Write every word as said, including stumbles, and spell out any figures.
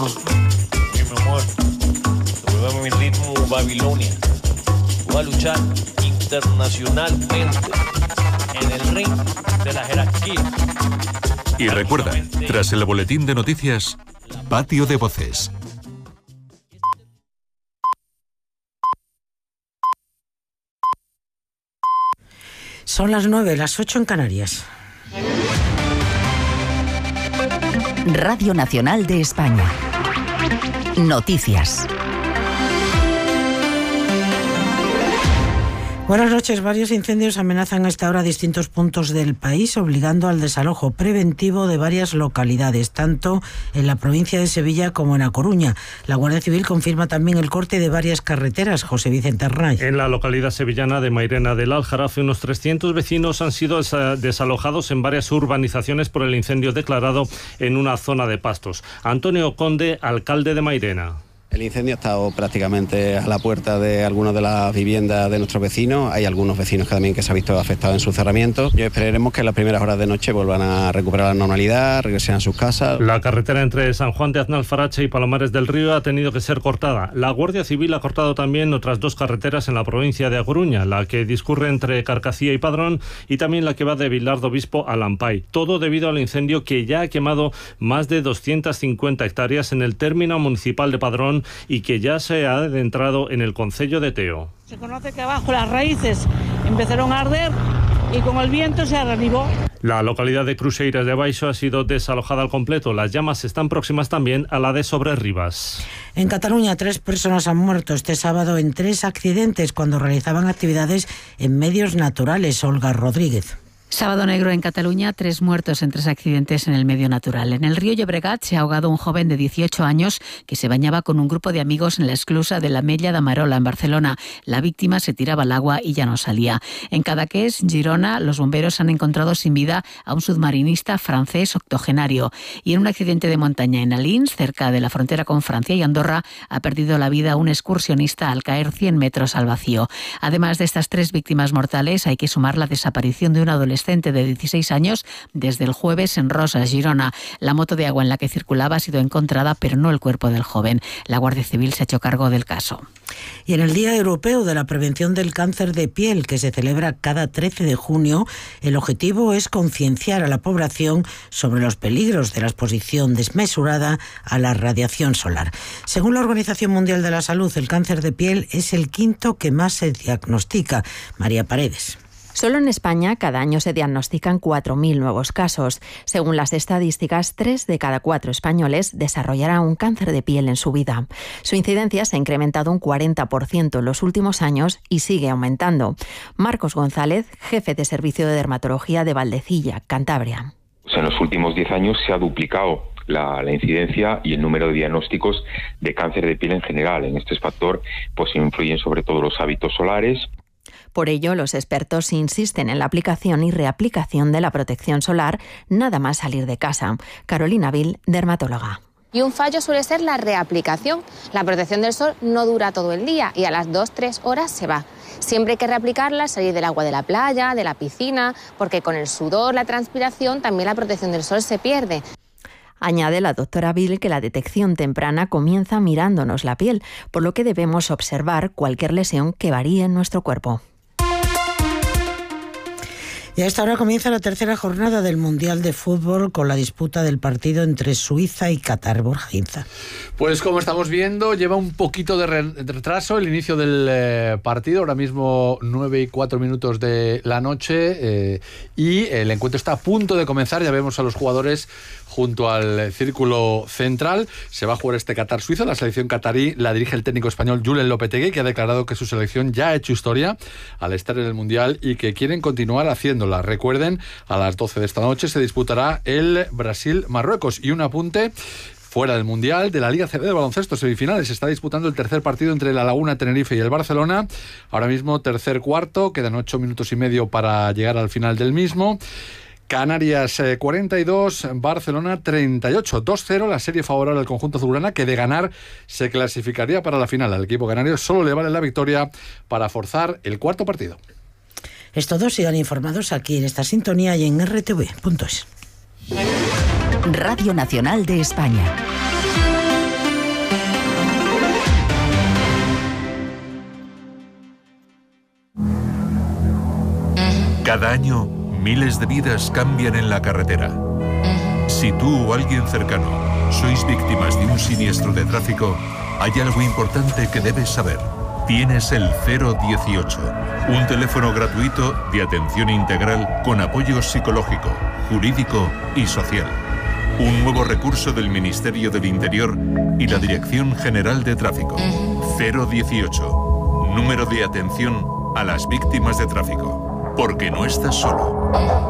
mi amor, devuélveme mi ritmo Babilonia. Voy a luchar internacionalmente en el ring de la jerarquía. Y recuerda, tras el boletín de noticias, Patio de Voces. Son las nueve, las ocho en Canarias. Radio Nacional de España. Noticias. Buenas noches. Varios incendios amenazan a esta hora distintos puntos del país, obligando al desalojo preventivo de varias localidades, tanto en la provincia de Sevilla como en A Coruña. La Guardia Civil confirma también el corte de varias carreteras. José Vicente Arnaiz. En la localidad sevillana de Mairena del Aljarafe, unos trescientos vecinos han sido desalojados en varias urbanizaciones por el incendio declarado en una zona de pastos. Antonio Conde, alcalde de Mairena. El incendio ha estado prácticamente a la puerta de algunas de las viviendas de nuestros vecinos. Hay algunos vecinos que también que se han visto afectados en su cerramiento. Y esperaremos que en las primeras horas de noche vuelvan a recuperar la normalidad, regresen a sus casas. La carretera entre San Juan de Aznalfarache y Palomares del Río ha tenido que ser cortada. La Guardia Civil ha cortado también otras dos carreteras en la provincia de A Coruña, la que discurre entre Carcacía y Padrón y también la que va de Vilar do Bispo a Lampay. Todo debido al incendio que ya ha quemado más de doscientas cincuenta hectáreas en el término municipal de Padrón y que ya se ha adentrado en el concello de Teo. Se conoce que abajo las raíces empezaron a arder y con el viento se reavivó. La localidad de Cruxeiras de Baixo ha sido desalojada al completo. Las llamas están próximas también a la de Sobrerribas. En Cataluña, tres personas han muerto este sábado en tres accidentes cuando realizaban actividades en medios naturales. Olga Rodríguez. Sábado negro en Cataluña, tres muertos en tres accidentes en el medio natural. En el río Llobregat se ha ahogado un joven de dieciocho años que se bañaba con un grupo de amigos en la esclusa de la Mella de Marola, en Barcelona. La víctima se tiraba al agua y ya no salía. En Cadaqués, Girona, los bomberos han encontrado sin vida a un submarinista francés octogenario. Y en un accidente de montaña en Alins, cerca de la frontera con Francia y Andorra, ha perdido la vida un excursionista al caer cien metros al vacío. Además de estas tres víctimas mortales, hay que sumar la desaparición de un adolescente de dieciséis años desde el jueves en Rosas, Girona. La moto de agua en la que circulaba ha sido encontrada, pero no el cuerpo del joven. La Guardia Civil se ha hecho cargo del caso. Y en el Día Europeo de la Prevención del Cáncer de Piel, que se celebra cada trece de junio, el objetivo es concienciar a la población sobre los peligros de la exposición desmesurada a la radiación solar. Según la Organización Mundial de la Salud, el cáncer de piel es el quinto que más se diagnostica. María Paredes. Solo en España cada año se diagnostican cuatro mil nuevos casos. Según las estadísticas, tres de cada cuatro españoles desarrollará un cáncer de piel en su vida. Su incidencia se ha incrementado un cuarenta por ciento en los últimos años y sigue aumentando. Marcos González, jefe de Servicio de Dermatología de Valdecilla, Cantabria. En los últimos diez años se ha duplicado La, la incidencia y el número de diagnósticos de cáncer de piel en general. En este factor pues influyen sobre todo los hábitos solares. Por ello, los expertos insisten en la aplicación y reaplicación de la protección solar nada más salir de casa. Carolina Vil, dermatóloga. Y un fallo suele ser la reaplicación. La protección del sol no dura todo el día y a las dos tres horas se va. Siempre hay que reaplicarla, salir del agua de la playa, de la piscina, porque con el sudor, la transpiración, también la protección del sol se pierde. Añade la doctora Vil que la detección temprana comienza mirándonos la piel, por lo que debemos observar cualquier lesión que varíe en nuestro cuerpo. Y a esta hora comienza la tercera jornada del Mundial de Fútbol con la disputa del partido entre Suiza y Qatar. Borja Ginza. Pues como estamos viendo, lleva un poquito de retraso el inicio del eh, partido. Ahora mismo nueve y cuatro minutos de la noche eh, y el encuentro está a punto de comenzar. Ya vemos a los jugadores junto al círculo central. Se va a jugar este Qatar-Suiza. La selección qatarí la dirige el técnico español Julen Lopetegui, que ha declarado que su selección ya ha hecho historia al estar en el Mundial y que quieren continuar haciéndola. Recuerden, a las doce de esta noche se disputará el Brasil-Marruecos. Y un apunte: fuera del Mundial, de la Liga C B de baloncesto, semifinales, se está disputando el tercer partido entre la Laguna Tenerife y el Barcelona. Ahora mismo tercer cuarto, quedan ocho minutos y medio para llegar al final del mismo. Canarias eh, cuarenta y dos, Barcelona treinta y ocho, dos cero, la serie favorable al conjunto azulgrana, que de ganar se clasificaría para la final. Al equipo canario solo le vale la victoria para forzar el cuarto partido. Estos dos sigan informados aquí en esta sintonía y en erre te ve punto es. Radio Nacional de España. Cada año, miles de vidas cambian en la carretera. Si tú o alguien cercano sois víctimas de un siniestro de tráfico, hay algo importante que debes saber. Tienes el cero dieciocho, un teléfono gratuito de atención integral con apoyo psicológico, jurídico y social. Un nuevo recurso del Ministerio del Interior y la Dirección General de Tráfico. cero dieciocho, número de atención a las víctimas de tráfico. Porque no estás solo.